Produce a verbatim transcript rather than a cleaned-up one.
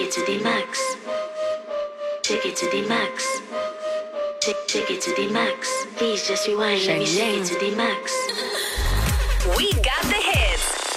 it to the max. Take it to the max. Take, take it to the max. Please just rewind. Let me take it to the max. We got the